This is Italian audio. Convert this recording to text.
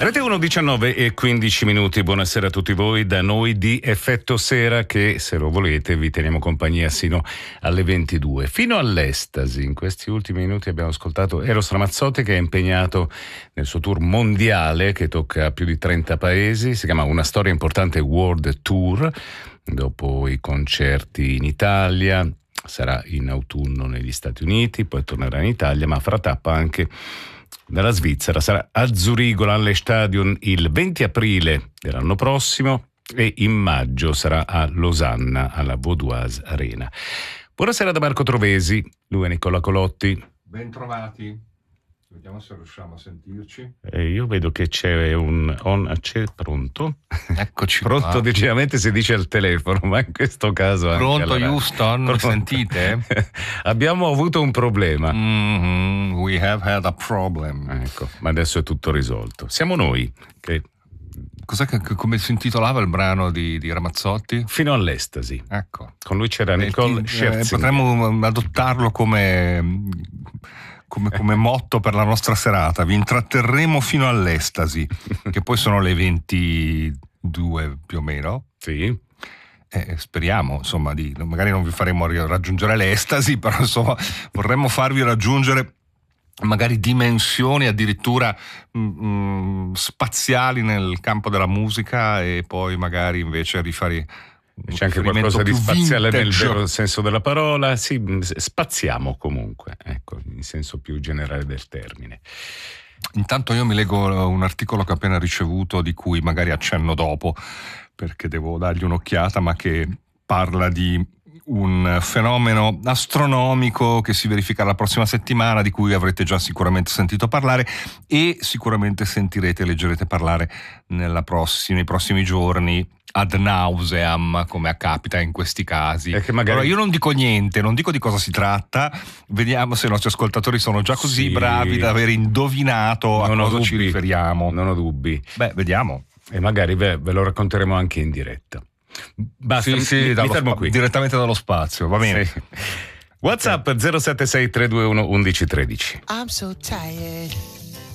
Rete 1, 19 e 15 minuti. Buonasera a tutti voi da noi di Effetto Sera, che se lo volete vi teniamo compagnia sino alle 22 fino all'estasi. In questi ultimi minuti abbiamo ascoltato Eros Ramazzotti, che è impegnato nel suo tour mondiale che tocca più di 30 paesi. Si chiama Una storia importante World Tour. Dopo i concerti in Italia sarà in autunno negli Stati Uniti, poi tornerà in Italia, ma farà tappa anche dalla Svizzera. Sarà a Zurigo, all'Stadion, il 20 aprile dell'anno prossimo e in maggio sarà a Losanna, alla Vaudoise Arena. Buonasera da Marco Trovesi, lui è Nicola Colotti. Ben trovati. Vediamo se riusciamo a sentirci. Io vedo che c'è un pronto? Eccoci pronto qua. Decisamente si dice al telefono, ma in questo caso anche Pronto alla... Houston, mi sentite? Abbiamo avuto un problema. We have had a problem. Ecco, ma adesso è tutto risolto. Siamo noi che... Cos'è come si intitolava il brano di Ramazzotti? Fino all'estasi. Ecco. Con lui c'era Nicole Scherzinger. Potremmo adottarlo come motto per la nostra serata. Vi intratterremo fino all'estasi, che poi sono le 22 più o meno. Sì. Speriamo, insomma, magari non vi faremo raggiungere l'estasi, però insomma vorremmo farvi raggiungere magari dimensioni addirittura spaziali nel campo della musica, e poi magari invece rifare. C'è anche qualcosa di spaziale vintage, nel vero senso della parola. Sì, spaziamo comunque, ecco, in senso più generale del termine. Intanto io mi leggo un articolo che ho appena ricevuto, di cui magari accenno dopo perché devo dargli un'occhiata, ma che parla di un fenomeno astronomico che si verifica la prossima settimana, di cui avrete già sicuramente sentito parlare e sicuramente sentirete e leggerete parlare nei prossimi giorni ad nauseam, come capita in questi casi. Che magari... Allora, io non dico niente, non dico di cosa si tratta, vediamo se i nostri ascoltatori sono già così bravi da aver indovinato a cosa ci riferiamo. Non ho dubbi. Beh, vediamo. E magari ve lo racconteremo anche in diretta. Basta, mi fermo qui. Direttamente dallo spazio, va bene. Sì. WhatsApp 076 321 1113. I'm so tired.